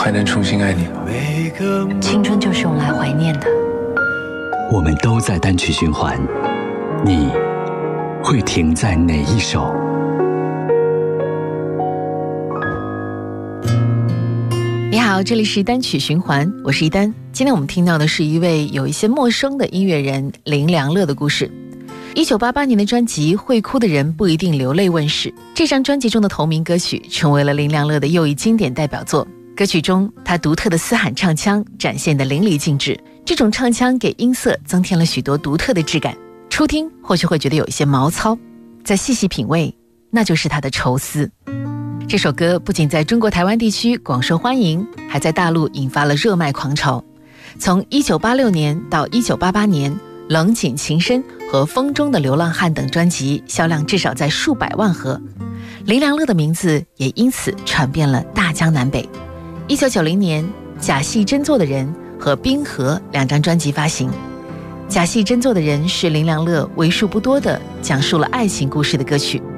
还能重新爱你吗？ 青春就是用来怀念的。 我们都在单曲循环，你会停在哪一首？ 你好，这里是单曲循环，我是一丹。今天我们听到的是一位有一些陌生的音乐人林良乐的故事。1988年的专辑《会哭的人不一定流泪》问世，这张专辑中的同名歌曲成为了林良乐的又一经典代表作。歌曲中他独特的嘶喊唱腔展现得淋漓尽致，这种唱腔给音色增添了许多独特的质感，初听或许会觉得有一些毛糙，再细细品味，那就是他的愁思。这首歌不仅在中国台湾地区广受欢迎，还在大陆引发了热卖狂潮。从1986年到1988年，冷井情深和风中的流浪汉等专辑销量至少在数百万盒，林良乐的名字也因此传遍了大江南北。1990年，假戏真做的人和冰河两张专辑发行。假戏真做的人是林良乐为数不多的讲述了爱情故事的歌曲，